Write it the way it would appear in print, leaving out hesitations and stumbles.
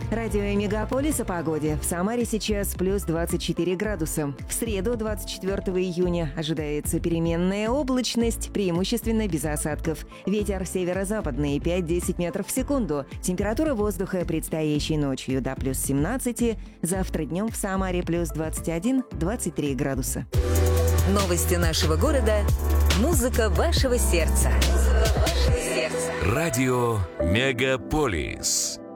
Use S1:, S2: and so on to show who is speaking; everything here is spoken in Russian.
S1: Радио Мегаполис о погоде. В Самаре сейчас плюс 24 градуса. В среду, 24 июня, ожидается переменная облачность, преимущественно без осадков. Ветер северо-западный 5-10 метров в секунду. Температура воздуха предстоящей ночью до плюс 17. Завтра днем в Самаре плюс 21-23 градуса.
S2: Новости нашего города. Музыка вашего сердца.
S3: Радио Мегаполис.